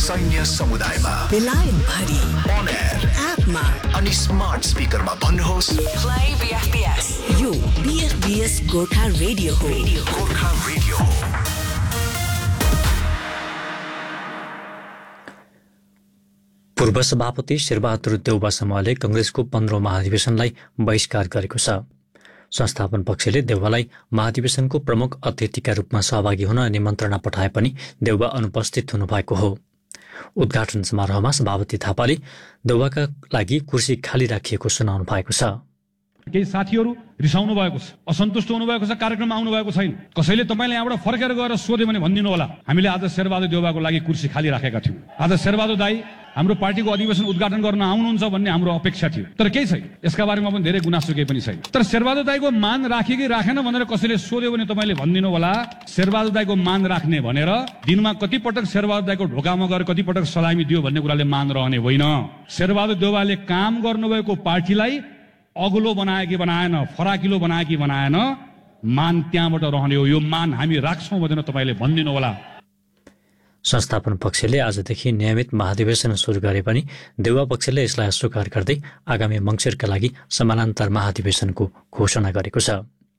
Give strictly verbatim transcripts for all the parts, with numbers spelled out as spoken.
सैन्य समुदायमा बेलायत भरि on air एपमा अनि स्मार्ट स्पिकरमा भन्नुहोस् Play B F B S. यो B F B S Gorkha radio हो। गोर्खा रेडियो हो। पूर्व सभापति शेरबहादुर देउबा समूहले कंग्रेसको पन्ध्रौं महाधिवेशनलाई बहिष्कार गरेको छ। संस्थापन पक्षले देउबालाई महाधिवेशनको प्रमुख अतिथिका रूपमा सहभागी हुन निमन्त्रणा पठाए पनि देउबा अनुपस्थित हुनुभएको हो। उद्घाटन समारोहमा सभापति थापाले देउबाका लागि कुर्सी खाली राखिएको सुनाउनु भएको छ। केही साथीहरू रिसाउनु भएको छ, असन्तुष्ट हुनु भएको छ, कार्यक्रममा आउनु भएको छैन। कसैले तपाईले यहाँबाट फर्केर गएर सोध्यो भने भनिदिनु होला, हामीले आज शेरबहादुर देउबाको लागि कुर्सी खाली राखेका थियौँ। आज शेरबहादुर दाई हाम्रो पार्टीको अधिवेशन उद्घाटन गर्न आउनुहुन्छ भन्ने हाम्रो अपेक्षा थियो, तर केही छैन। यसका बारेमा पनि धेरै गुनासो केही पनि छैन। तर शेरबहादुर दाईको मान राखे कि राखेन भनेर कसैले सोध्यो भने तपाईँले भनिदिनु होला, शेरबहादुर दाईको मान राख्ने भनेर दिनमा कति पटक शेरबहादुर दाईको ढोकामा गएर कति पटक सलामी दियो भन्ने कुराले मान रहने होइन। शेरबहादुर देउबाले काम गर्नुभएको पार्टीलाई अग्लो बनाए कि बनाएन, फराकिलो बनाए कि बनाएन, मान त्यहाँबाट रहने हो। यो मान हामी राख्छौँ भनेर तपाईँले भनिदिनु होला। संस्थापन पक्षले आजदेखि नियमित महाधिवेशन सुरु गरे पनि देउबा पक्षले यसलाई अस्वीकार गर्दै आगामी मङ्सिरका लागि समानान्तर महाधिवेशनको घोषणा गरेको छ।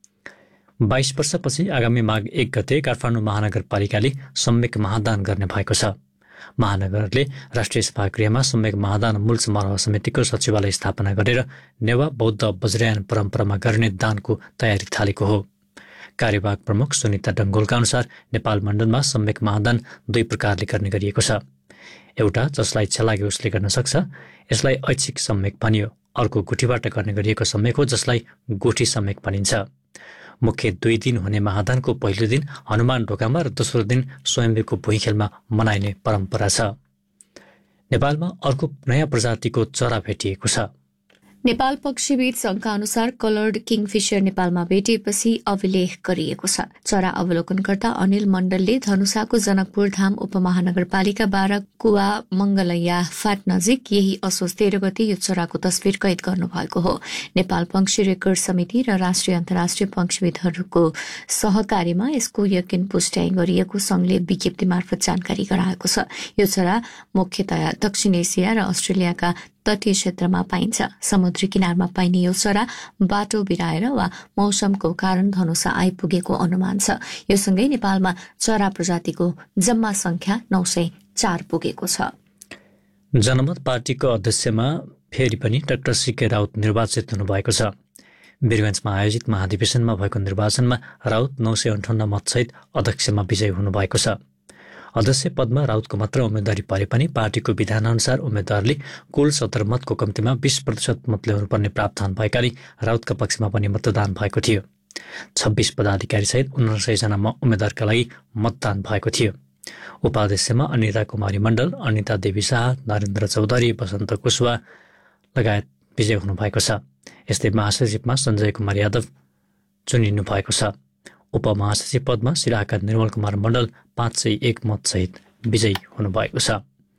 बाइस वर्षपछि आगामी माघ एक गते काठमाडौँ महानगरपालिकाले सम्यक महादान गर्ने भएको छ। महानगरले राष्ट्रिय सभागृहमा सम्यक महादान मूल समारोह समितिको सचिवालय स्थापना गरेर नेवा बौद्ध वज्रयान परम्परामा गर्ने दानको तयारी थालेको हो। कार्यवाहक प्रमुख सुनिता डङ्गोलका अनुसार नेपाल मण्डलमा सम्यक महादान दुई प्रकारले गर्ने गरिएको छ। एउटा जसलाई इच्छा लागे उसले गर्न सक्छ, यसलाई ऐच्छिक सम्यक भनियो। अर्को गुठीबाट गर्ने गरिएको सम्यक हो, जसलाई गुठी सम्यक भनिन्छ। मुख्य दुई दिन हुने महादानको पहिलो दिन हनुमान ढोकामा र दोस्रो दिन स्वयम्भूको भुइँखेलमा मनाइने परम्परा छ। नेपालमा अर्को नयाँ प्रजातिको चरा भेटिएको छ। नेपाल पक्षीविद संघका अनुसार कलर्ड किङफिशर नेपालमा भेटिएपछि अभिलेख गरिएको छ। चरा अवलोकनकर्ता अनिल मण्डलले धनुषाको जनकपुर धाम उपमहानगरपालिका बाह्र कुवा मंगलैया फाट नजिक यही असोज तेह्र गते यो चराको तस्विर कैद गर्नुभएको हो। नेपाल पंक्षी रेकर्ड समिति र राष्ट्रिय अन्तर्राष्ट्रिय पंक्षीविदहरूको सहकार्यमा यसको यकिन पुष्टि गरिएको संघले विज्ञप्ति मार्फत जानकारी गराएको छ। यो चरा मुख्यतया दक्षिण एसिया र अस्ट्रेलियाका तटीय क्षेत्रमा पाइन्छ। समुद्री किनारमा पाइने यो चरा बाटो बिराएर वा मौसमको कारण धनुषा आइपुगेको अनुमान छ। यो सँगै नेपालमा चरा प्रजातिको जम्मा संख्या नौ सय चार पुगेको छ। जनमत पार्टीको अध्यक्षमा फेरि पनि डाक्टर सीके राउत निर्वाचित हुनुभएको छ। वीरगञ्जमा आयोजित महाधिवेशनमा भएको निर्वाचनमा राउत नौ सय अन्ठाउन्न मतसहित अध्यक्षमा विजयी हुनुभएको छ। अध्यक्ष पदमा राउतको मात्र उम्मेदवारी परे पनि पार्टीको विधानअनुसार उम्मेद्वारले कुल सत्तर मतको कम्तीमा बीस प्रतिशत मत ल्याउनुपर्ने प्रावधान भएकाले राउतका पक्षमा पनि मतदान भएको थियो। छब्बीस पदाधिकारी सहित उनासय जना उम्मेद्वारका लागि मतदान भएको थियो। उपाध्यक्षमा अनिता कुमारी मण्डल, अनिता देवी शाह, नरेन्द्र चौधरी, वसन्त कुशवाहा लगायत विजय हुनुभएको छ। यस्तै महासचिवमा सञ्जय कुमार यादव चुनिनु भएको छ। उपमहासचिव पदमा सिराहाका निर्मल कुमार मण्डल पाँच सय एक मतसहित विजयी हुनुभएको छ।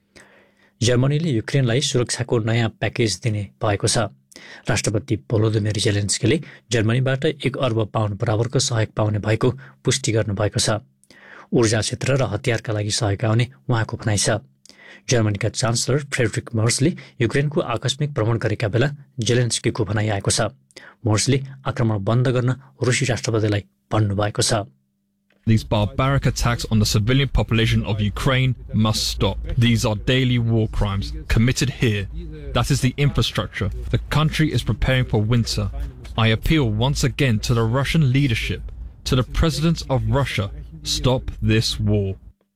जर्मनीले युक्रेनलाई सुरक्षाको नयाँ प्याकेज दिने भएको छ। राष्ट्रपति भोलोदिमिर जेलेन्स्कीले जर्मनीबाट एक अर्ब पाउन्ड बराबरको सहयोग पाउने भएको पुष्टि गर्नुभएको छ। ऊर्जा क्षेत्र र हतियारका लागि सहयोग आउने उहाँको भनाइ छ। जर्मनीका चान्सलर फ्रेडरिक मर्सले युक्रेनको आकस्मिक भ्रमण गरेका बेला जेलेन्स्कीको भनाइ आएको छ। मर्सले आक्रमण बन्द गर्न रुसी राष्ट्रपतिलाई भन्नुभएको छ। These barbaric attacks on the civilian population of Ukraine must stop. These are daily war crimes committed here. That is the infrastructure. The country is preparing for winter. I appeal once again to the Russian leadership, to the presidents of Russia, stop this war.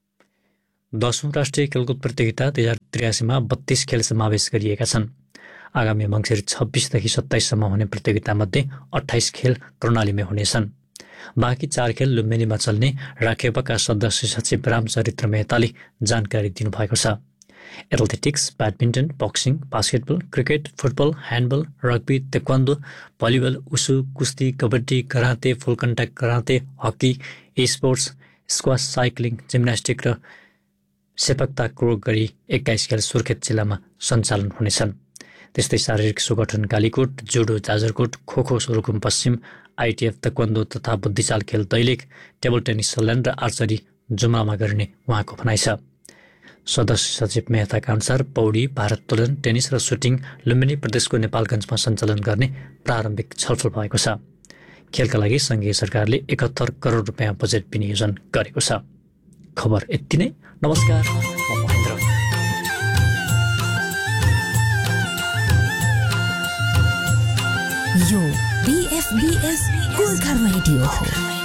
दसौं राष्ट्रिय खेलकुद प्रतियोगिता दुई हजार त्रियासीमा बत्तीस खेल समावेश गरिएका छन्। आगामी मङ्सिर छब्बीसदेखि सत्ताइससम्म हुने प्रतियोगितामध्ये अठाइस खेल कर्णालीमै हुनेछन्। बाँकी चार खेल लुम्बिनीमा चल्ने राखेपाका सदस्य सचिव रामचरित्र मेहताले जानकारी दिनुभएको छ। Athletics, badminton, boxing, basketball, cricket, football, handball, rugby, taekwondo, volleyball, उसु, कुस्ती, कबड्डी, कराते, फुल contact karate, hockey, sports, squash, cycling, gymnastic र सेपक ताक्रो गरी एक्काइस खेल सुर्खेत जिल्लामा सञ्चालन हुनेछन्। त्यस्तै शारीरिक सुगठन कालीकोट, जुडो जाजरकोट, खोखो सुरुकुम पश्चिम, आइटिएफ ताइक्वान्डो तथा बुद्धिचाल खेल दैलेख, टेबल टेनिस सल्यान र आर्चरी जुम्लामा गरिने उहाँको भनाइ छ। सदस्य सचिव मेहताका अनुसार पौडी, भारोत्तोलन, टेनिस र सुटिङ लुम्बिनी प्रदेशको नेपालगञ्जमा सञ्चालन गर्ने प्रारम्भिक छलफल भएको छ। खेलका लागि सङ्घीय सरकारले एकहत्तर करोड रुपियाँ बजेट विनियोजन गरेको छ। खबर यति नै। नमस्कार, म महेन्द्र। यो बीएफबीएस गोर्खा रेडियो हो।